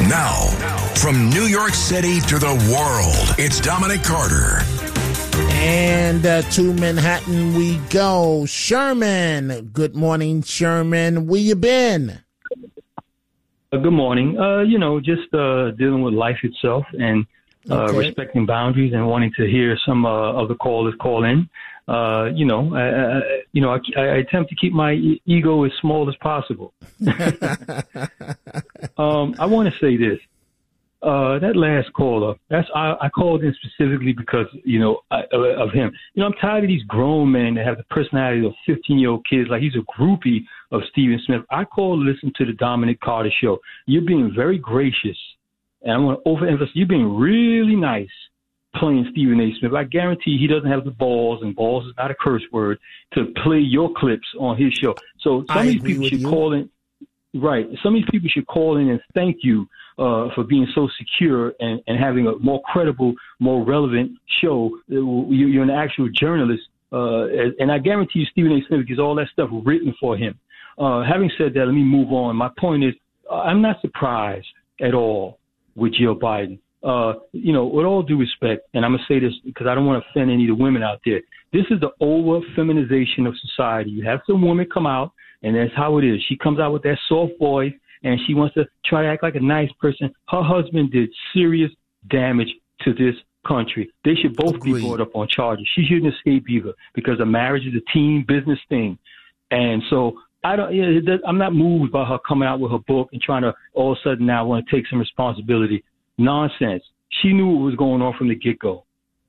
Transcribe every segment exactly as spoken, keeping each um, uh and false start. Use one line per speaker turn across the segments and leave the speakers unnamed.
Now, from New York City to the world, it's Dominic Carter.
And uh, to Manhattan we go. Sherman. Good morning, Sherman. Where you been?
Uh, good morning. Uh, you know, just uh, dealing with life itself and uh,
Okay.
respecting boundaries and wanting to hear some uh, of the callers call in. Uh, you know, I, I, you know, I, I attempt to keep my e- ego as small as possible. um, I want to say this. Uh, that last caller, that's I, I called in specifically because, you know, I, of him. You know, I'm tired of these grown men that have the personality of fifteen-year-old kids, like he's a groupie of Stephen Smith. I called to listen to the Dominic Carter show. You're being very gracious, and I want to overemphasize, you're being really nice playing Stephen A. Smith. I guarantee he doesn't have the balls, and balls is not a curse word, to play your clips on his show. So some
I
of these
agree
people
with
should
you.
call in. Right. Some of these people should call in and thank you uh, for being so secure and, and having a more credible, more relevant show. You- You're an actual journalist. Uh, and I guarantee you Stephen A. Smith gets all that stuff written for him. Uh, having said that, let me move on. My point is, uh, I'm not surprised at all with Jill Biden. Uh, you know, with all due respect, and I'm going to say this because I don't want to offend any of the women out there. This is the over-feminization of society. You have some women come out, and that's how it is. She comes out with that soft voice, and she wants to try to act like a nice person. Her husband did serious damage to this country. They should both
Agreed.
be brought up on charges. She shouldn't escape either because a marriage is a team business thing. And so I don't. Yeah, it does, I'm not moved by her coming out with her book and trying to all of a sudden now want to take some responsibility. Nonsense. She knew what was going on from the get-go.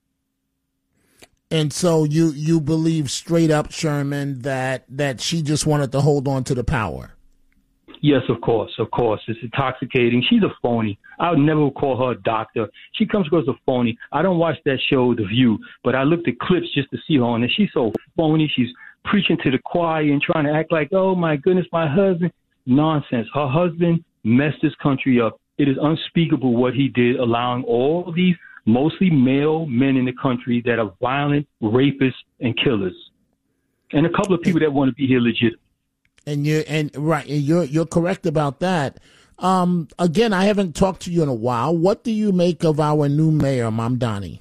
And so you, you believe straight up, Sherman, that, that she just wanted to hold on to the power.
Yes, of course, of course. It's intoxicating. She's a phony. I would never call her a doctor. She comes across a phony. I don't watch that show, The View, but I looked at clips just to see her on it. She's so phony. She's preaching to the choir and trying to act like, oh, my goodness, my husband. Nonsense. Her husband messed this country up. It is unspeakable what he did, allowing all these mostly male men in the country that are violent, rapists, and killers. And a couple of people that want to be here legit.
And you and right, and you're you're correct about that. Um, again, I haven't talked to you in a while. What do you make of our new mayor, Mamdani?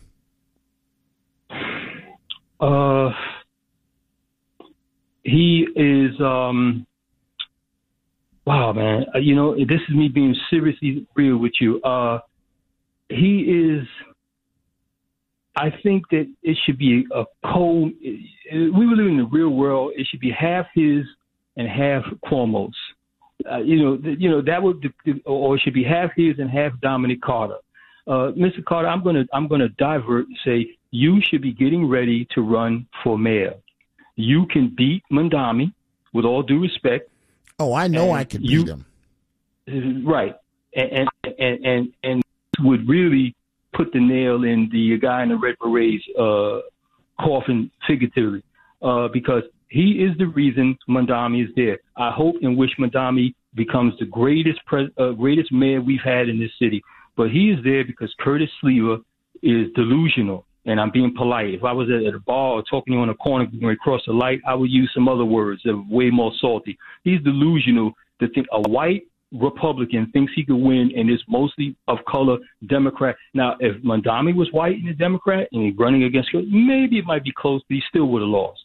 Uh, he is, um, wow, man. Uh, you know, this is me being seriously real with you. Uh, he is, I think that it should be a co, we were living in the real world. It should be half his and half Cuomo's. Uh, you know, th- you know that would, or it should be half his and half Dominic Carter. Uh, Mister Carter, I'm gonna, I'm gonna divert and say you should be getting ready to run for mayor. You can beat Mamdani, with all due respect.
Oh, I know
And
I could
you-
beat him.
Right, and and and and, and would really put the nail in the guy in the red berets uh, coffin, figuratively, uh, because he is the reason Mamdani is there. I hope and wish Mamdani becomes the greatest pres- uh, greatest mayor we've had in this city. But he is there because Curtis Sliwa is delusional, and I'm being polite. If I was at, at a bar or talking to you on a corner when we cross the light, I would use some other words that are way more salty. He's delusional to think a white Republican thinks he could win and is mostly of color Democrat. Now, if Mamdani was white and a Democrat and he's running against her, maybe it might be close, but he still would have lost.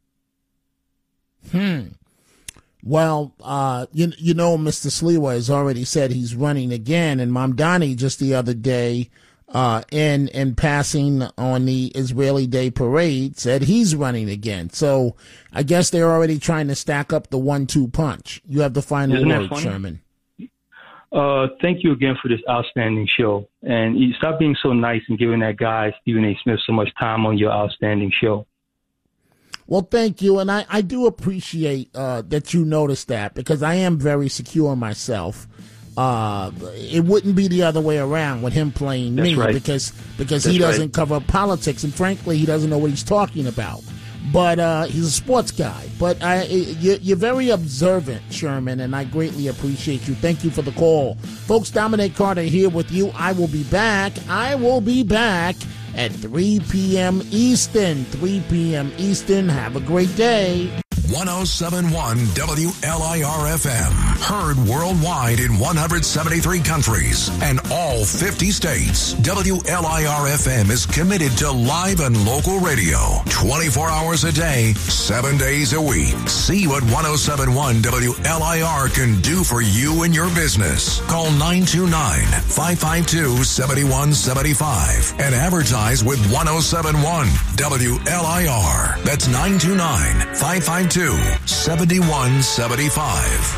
Hmm. Well, uh, you you know, Mister Sliwa has already said he's running again, and Mamdani just the other day, uh, in in passing on the Israeli Day Parade, said he's running again. So I guess they're already trying to stack up the one-two punch. You have the final
Isn't that
word,
funny?
Sherman.
Uh, thank you again for this outstanding show. And you stop being so nice and giving that guy, Stephen A. Smith, so much time on your outstanding show.
Well, thank you, and I, I do appreciate uh, that you noticed that, because I am very secure myself. Uh, it wouldn't be the other way around with him playing
That's
me,
right.
because because
That's
he doesn't
right.
cover politics, and frankly, he doesn't know what he's talking about. But uh, he's a sports guy. But I, you're, you're very observant, Sherman, and I greatly appreciate you. Thank you for the call. Folks, Dominic Carter here with you. I will be back. I will be back at three p.m. Eastern. three p.m. Eastern. Have a great day.
one oh seven point one W L I R F M. Heard worldwide in one hundred seventy-three countries and all fifty states. W L I R F M is committed to live and local radio twenty-four hours a day, seven days a week. See what one oh seven point one W L I R can do for you and your business. Call nine two nine, five five two, seven one seven five and advertise with one oh seven point one W L I R. That's nine two nine, five five two, seven one seven five.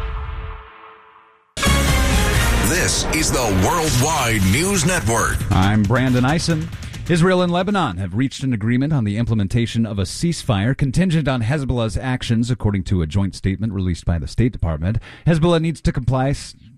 This is the Worldwide News Network.
I'm Brandon Eisen. Israel and Lebanon have reached an agreement on the implementation of a ceasefire contingent on Hezbollah's actions, according to a joint statement released by the State Department. Hezbollah needs to comply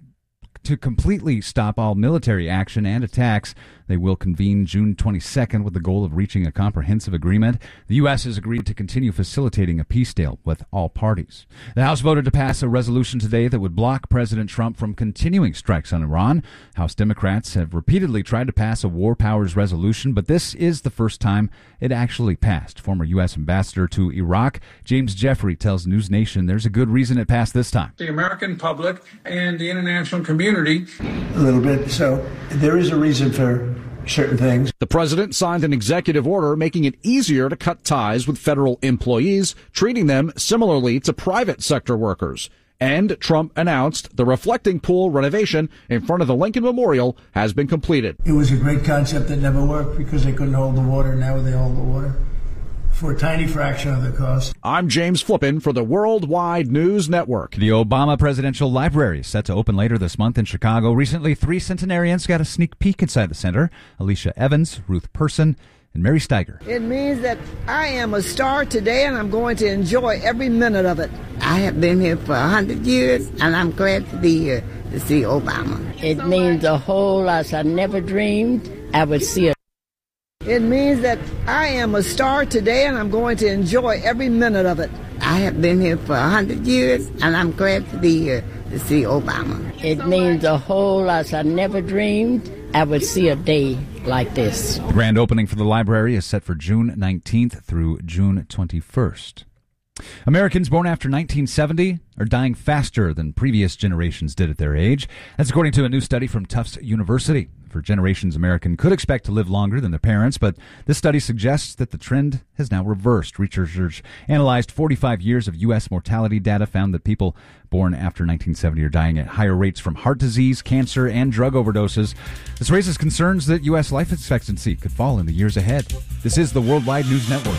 to completely stop all military action and attacks. They will convene June twenty-second with the goal of reaching a comprehensive agreement. The U S has agreed to continue facilitating a peace deal with all parties. The House voted to pass a resolution today that would block President Trump from continuing strikes on Iran. House Democrats have repeatedly tried to pass a war powers resolution, but this is the first time it actually passed. Former U S ambassador to Iraq, James Jeffrey, tells News Nation there's a good reason it passed this time.
The American public and the international community.
A little bit. So there is a reason for certain things.
The president signed an executive order making it easier to cut ties with federal employees, treating them similarly to private sector workers. And Trump announced the reflecting pool renovation in front of the Lincoln Memorial has been completed.
It was a great concept that never worked because they couldn't hold the water. Now they hold the water for a tiny fraction of the cost.
I'm James Flippin for the Worldwide News Network.
The Obama Presidential Library is set to open later this month in Chicago. Recently, three centenarians got a sneak peek inside the center. Alicia Evans, Ruth Person, and Mary Steiger.
It means that I am a star today, and I'm going to enjoy every minute of it.
I have been here for one hundred years, and I'm glad to be here to see Obama.
It means a whole lot. I never dreamed I would see it.
It means that I am a star today, and I'm going to enjoy every minute of it.
I have been here for one hundred years, and I'm glad to be here to see Obama.
It means a whole lot. I never dreamed I would see a day like this.
The grand opening for the library is set for June nineteenth through June twenty-first. Americans born after nineteen seventy are dying faster than previous generations did at their age. That's according to a new study from Tufts University. For generations, Americans could expect to live longer than their parents, but this study suggests that the trend has now reversed. Researchers analyzed forty-five years of U S mortality data, found that people born after nineteen seventy are dying at higher rates from heart disease, cancer, and drug overdoses. This raises concerns that U S life expectancy could fall in the years ahead. This is the Worldwide News Network.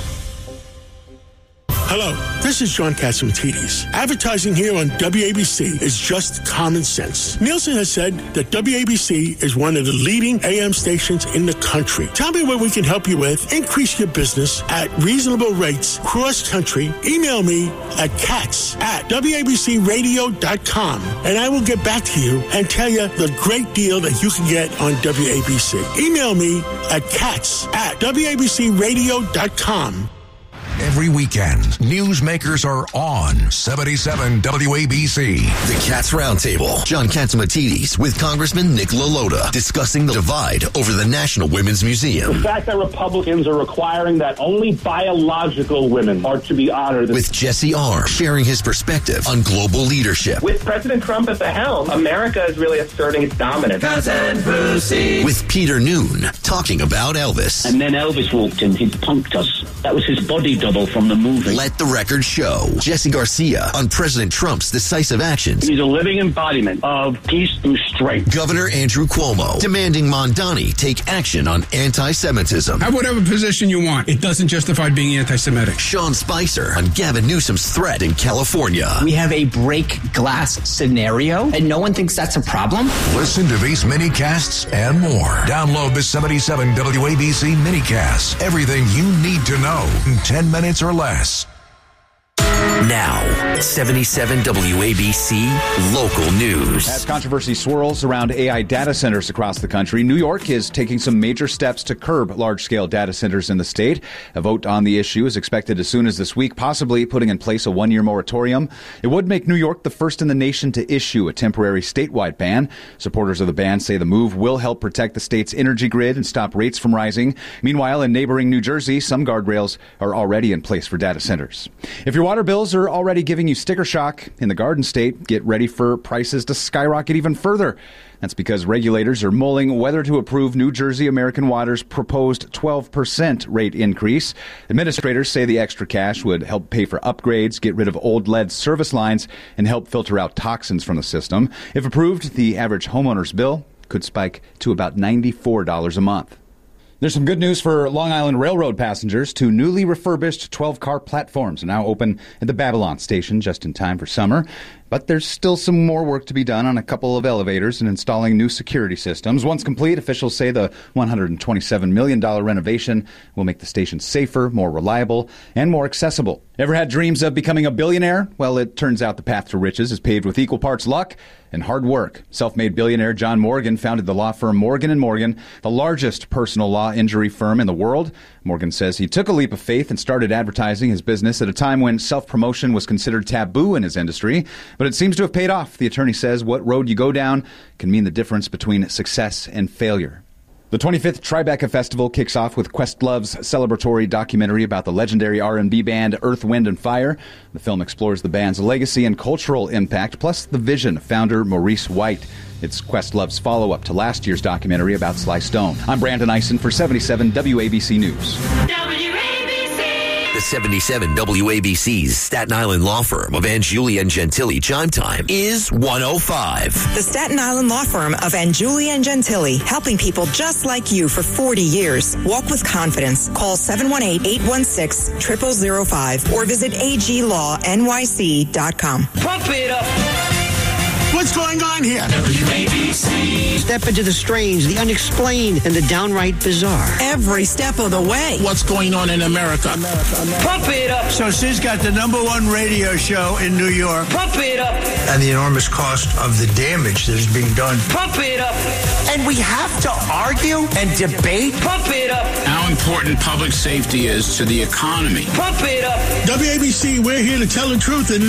Hello, this is John Catsimatidis. Advertising here on W A B C is just common sense. Nielsen has said that W A B C is one of the leading A M stations in the country. Tell me what we can help you with. Increase your business at reasonable rates cross-country. Email me at cats at W A B C radio dot com, and I will get back to you and tell you the great deal that you can get on W A B C. Email me at cats at W A B C radio dot com.
Every weekend, newsmakers are on seventy-seven W A B C.
The Cats Roundtable. John Catsimatidis with Congressman Nick LaLota discussing the divide over the National Women's Museum.
The fact that Republicans are requiring that only biological women are to be honored.
With Jesse Arm sharing his perspective on global leadership.
With President Trump at the helm, America is really asserting its dominance.
Cousin Brucey. With Peter Noon talking about Elvis.
And then Elvis walked in, he punked us. That was his body double from the movie.
Let the record show. Jesse Garcia on President Trump's decisive actions.
He's a living embodiment of peace through strength.
Governor Andrew Cuomo demanding Mondani take action on anti-Semitism.
Have whatever position you want. It doesn't justify being anti-Semitic.
Sean Spicer on Gavin Newsom's threat in California.
We have a break glass scenario, and no one thinks that's a problem.
Listen to these minicasts and more. Download the seventy-seven W A B C minicast. Everything you need to know in ten minutes or less.
Now, seventy-seven W A B C Local News.
As controversy swirls around A I data centers across the country, New York is taking some major steps to curb large-scale data centers in the state. A vote on the issue is expected as soon as this week, possibly putting in place a one-year moratorium. It would make New York the first in the nation to issue a temporary statewide ban. Supporters of the ban say the move will help protect the state's energy grid and stop rates from rising. Meanwhile, in neighboring New Jersey, some guardrails are already in place for data centers. If your water bills are already giving you sticker shock in the Garden State, get ready for prices to skyrocket even further. That's because regulators are mulling whether to approve New Jersey American Water's proposed twelve percent rate increase. Administrators say the extra cash would help pay for upgrades, get rid of old lead service lines, and help filter out toxins from the system. If approved, the average homeowner's bill could spike to about ninety-four dollars a month. There's some good news for Long Island Railroad passengers. Two newly refurbished twelve-car platforms are now open at the Babylon station just in time for summer. But there's still some more work to be done on a couple of elevators and installing new security systems. Once complete, officials say the one hundred twenty-seven million dollars renovation will make the station safer, more reliable, and more accessible. Ever had dreams of becoming a billionaire? Well, it turns out the path to riches is paved with equal parts luck and hard work. Self-made billionaire John Morgan founded the law firm Morgan and Morgan, the largest personal law injury firm in the world. Morgan says he took a leap of faith and started advertising his business at a time when self-promotion was considered taboo in his industry. But it seems to have paid off. The attorney says what road you go down can mean the difference between success and failure. The twenty-fifth Tribeca Festival kicks off with Questlove's celebratory documentary about the legendary R and B band Earth, Wind and Fire. The film explores the band's legacy and cultural impact, plus the vision of founder Maurice White. It's Questlove's follow-up to last year's documentary about Sly Stone. I'm Brandon Eisen for seventy-seven W A B C News.
The seventy-seven W A B C's Staten Island law firm of Angiuli and Gentili Chime Time is one oh five.
The Staten Island law firm of Angiuli and Gentili, helping people just like you for forty years. Walk with confidence. Call seven one eight, eight one six, zero zero zero five or visit a g law n y c dot com.
Pump it up. What's going on here?
W A B C. Step into the strange, the unexplained, and the downright bizarre.
Every step of the way.
What's going on in America? America, America.
Pump it up. So Sis got the number one radio show in New York. Pump it up.
And the enormous cost of the damage that is being done.
Pump it up.
And we have to argue and debate.
Pump it up.
How important public safety is to the economy.
Pump it up.
W A B C, we're here to tell the truth and